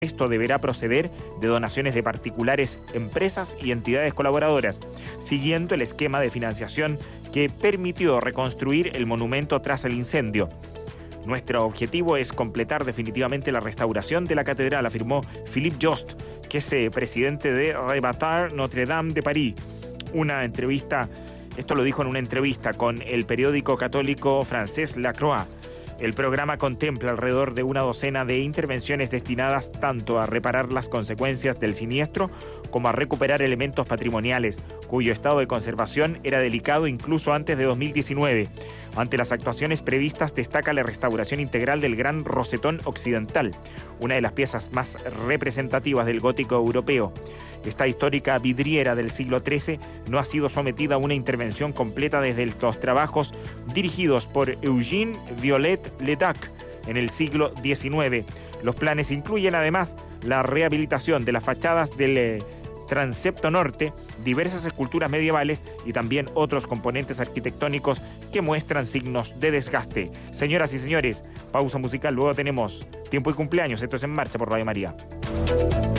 Esto deberá proceder de donaciones de particulares, empresas y entidades colaboradoras, siguiendo el esquema de financiación que permitió reconstruir el monumento tras el incendio. Nuestro objetivo es completar definitivamente la restauración de la catedral, afirmó Philippe Jost, que es presidente de Rebatar Notre-Dame de París. Esto lo dijo en una entrevista con el periódico católico francés La Croix. El programa contempla alrededor de una docena de intervenciones destinadas tanto a reparar las consecuencias del siniestro como a recuperar elementos patrimoniales, cuyo estado de conservación era delicado incluso antes de 2019. Ante las actuaciones previstas destaca la restauración integral del Gran Rosetón Occidental, una de las piezas más representativas del gótico europeo. Esta histórica vidriera del siglo XIII no ha sido sometida a una intervención completa desde los trabajos dirigidos por Eugène Viollet-le-Duc en el siglo XIX. Los planes incluyen además la rehabilitación de las fachadas del transepto norte, diversas esculturas medievales y también otros componentes arquitectónicos que muestran signos de desgaste. Señoras y señores, pausa musical, luego tenemos Tiempo y Cumpleaños. Esto es En Marcha por Radio María.